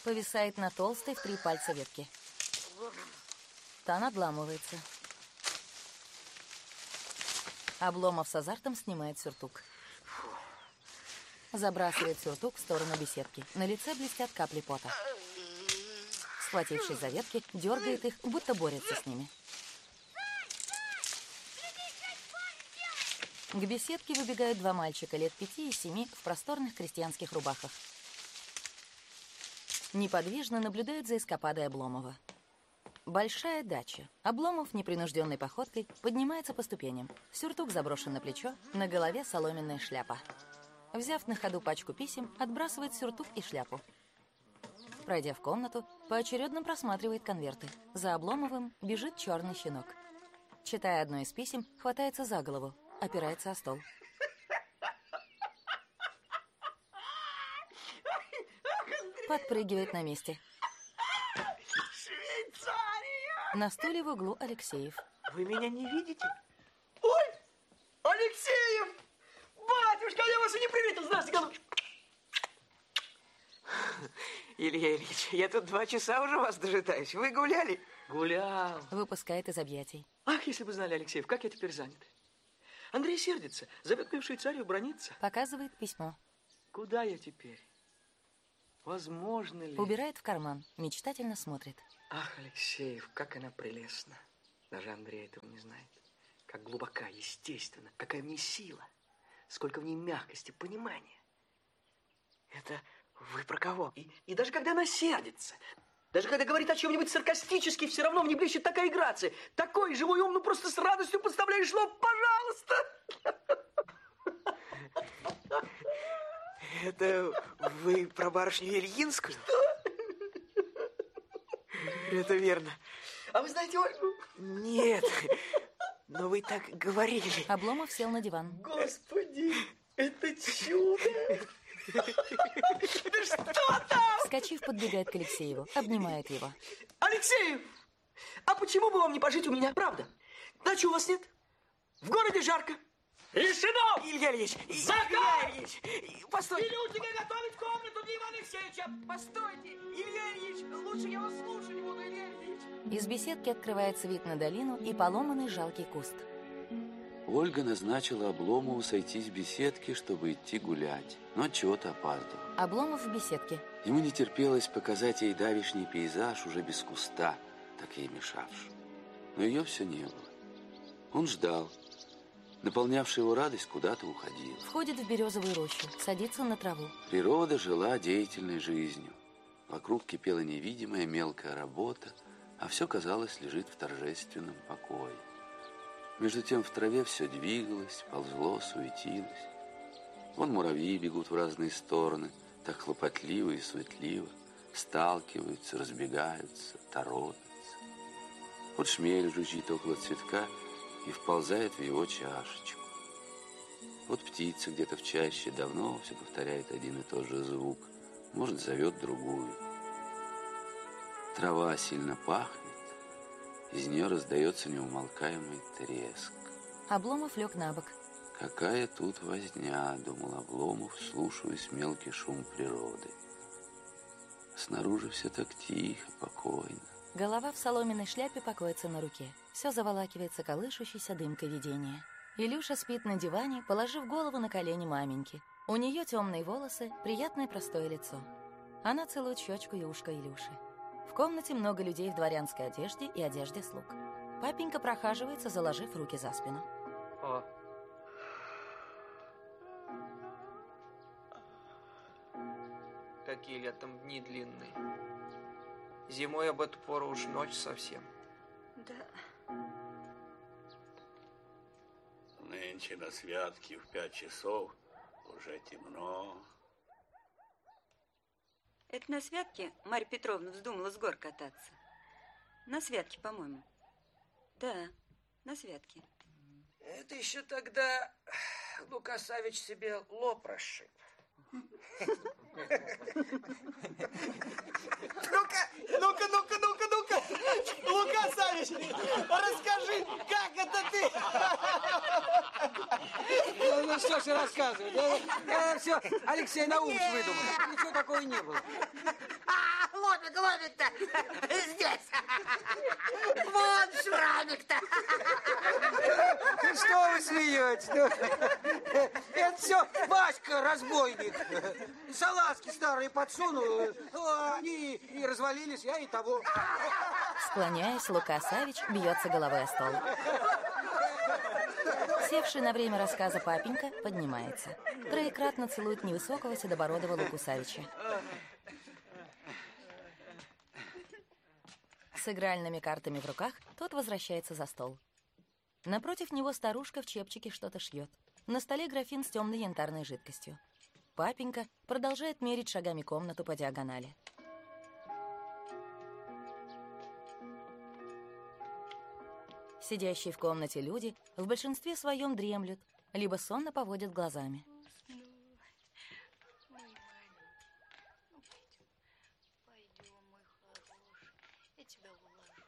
Повисает на толстой в 3 пальца ветке. Та надламывается. Обломов с азартом снимает сюртук. Забрасывает сюртук в сторону беседки. На лице блестят капли пота. Схватившись за ветки, дергает их, будто борется с ними. К беседке выбегают 2 мальчика лет 5 и 7 в просторных крестьянских рубахах. Неподвижно наблюдают за эскападой Обломова. Большая дача. Обломов непринужденной походкой поднимается по ступеням. Сюртук заброшен на плечо, на голове соломенная шляпа. Взяв на ходу пачку писем, отбрасывает сюртук и шляпу. Пройдя в комнату, поочередно просматривает конверты. За Обломовым бежит черный щенок. Читая одно из писем, хватается за голову, опирается о стол. Подпрыгивает на месте. Швейцария! На стуле в углу Алексеев. Вы меня не видите? Ой, Алексеев! Батюшка, я вас и не приметил. Здравствуйте, голубчик. Илья Ильич, я тут 2 часа уже вас дожидаюсь. Вы гуляли? Гулял. Выпускает из объятий. Ах, если бы знали, Алексеев, как я теперь занят. Андрей сердится, зовет меня в Швейцарию брониться. Показывает письмо. Куда я теперь? Возможно ли? Убирает в карман, мечтательно смотрит. Ах, Алексеев, как она прелестна. Даже Андрей этого не знает. Как глубока, естественно, какая в ней сила. Сколько в ней мягкости, понимания. Это вы про кого? И даже когда она сердится, даже когда говорит о чем-нибудь саркастически, все равно в ней блещет такая грация. Такой живой ум, ну просто с радостью подставляешь слово «пожалуйста». Это вы про барышню Ильинскую? Что? Это верно. А вы знаете Ольгу? Нет, но вы так говорили. Обломов сел на диван. Господи, это чудо! Да что там? Вскочив, подбегает к Алексееву, обнимает его. Алексеев, а почему бы вам не пожить у меня, правда? Дачи у вас нет? В городе жарко. Решено! Илья Ильич! Закат! Илья Ильич! Постойте! Велю тебе готовить комнату для Ивана Алексеевича! Постойте! Илья Ильич! Лучше я вас слушать буду, Илья Ильич! Из беседки открывается вид на долину и поломанный жалкий куст. Ольга назначила Обломову сойти с беседки, чтобы идти гулять, но чего-то опаздывал. Обломов в беседке. Ему не терпелось показать ей давишний пейзаж уже без куста, так ей мешавший. Но ее все не было. Он ждал. Наполнявшая его радость куда-то уходила. Входит в березовую рощу, садится на траву. Природа жила деятельной жизнью. Вокруг кипела невидимая мелкая работа, а все, казалось, лежит в торжественном покое. Между тем в траве все двигалось, ползло, суетилось. Вон муравьи бегут в разные стороны, так хлопотливо и суетливо, сталкиваются, разбегаются, торопятся. Вот шмель жужжит около цветка и вползает в его чашечку. Вот птица где-то в чаще давно все повторяет один и тот же звук, может, зовет другую. Трава сильно пахнет, из нее раздается неумолкаемый треск. Обломов лег на бок. Какая тут возня, думал Обломов, вслушиваясь в мелкий шум природы. Снаружи все так тихо, покойно. Голова в соломенной шляпе покоится на руке. Все заволакивается колышущейся дымкой видения. Илюша спит на диване, положив голову на колени маменьки. У нее темные волосы, приятное простое лицо. Она целует щечку и ушко Илюши. В комнате много людей в дворянской одежде и одежде слуг. Папенька прохаживается, заложив руки за спину. О. Какие летом дни длинные. Зимой об эту пору уж ночь совсем. Да. Нынче на святке в 5 часов уже темно. Это на святке Марья Петровна вздумала с гор кататься. На святке, по-моему. Да, на святке. Это еще тогда Лука Савич себе лоб расшиб. Ну-ка, Лука Савич, расскажи, как это ты? Ну что ж рассказывать? Все Алексей Наумович выдумал. Ничего такого не было. ломик-то здесь. Вон шрамик-то. Что вы смеетесь? Ну, это все Васька, разбойник. Салазки старые подсунул, они и развалились, я и того. Склоняясь, Лука Савич бьется головой о стол. Севший на время рассказа папенька поднимается. Троекратно целует невысокого седобородого Луку Савича. С игральными картами в руках тот возвращается за стол. Напротив него старушка в чепчике что-то шьет. На столе графин с темной янтарной жидкостью. Папенька продолжает мерить шагами комнату по диагонали. Сидящие в комнате люди в большинстве своем дремлют, либо сонно поводят глазами. Пойдем, мой хороший, я тебя уложу.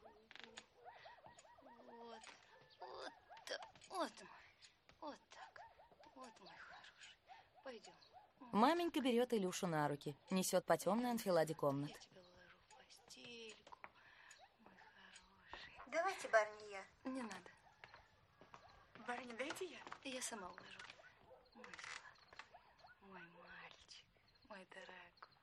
Вот так, вот мой хороший. Пойдем. Маменька берет Илюшу на руки, несет по темной анфиладе комнат. Я тебя уложу в постельку, мой хороший. Давайте, барыня, я. Не надо, Барыня, дайте я. я сама уложу. Мой сладкий, мой мальчик, мой дорогой,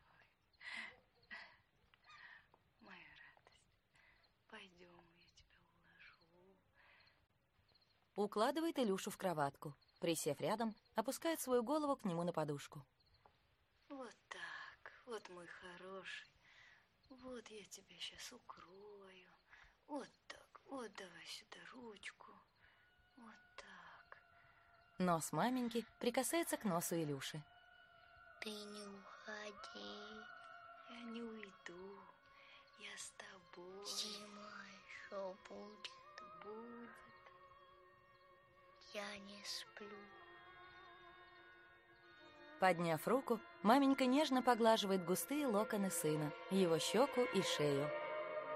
моя радость. Пойдем, я тебя уложу. Укладывает Илюшу в кроватку. Присев рядом, опускает свою голову к нему на подушку. Вот так, вот мой хороший. Вот я тебя сейчас укрою. Вот так, вот давай сюда ручку. Вот так. Нос маменьки прикасается к носу Илюши. Ты не уходи. Я не уйду. Я с тобой. Зима еще будет. Будет. Я не сплю. Подняв руку, маменька нежно поглаживает густые локоны сына, его щеку и шею.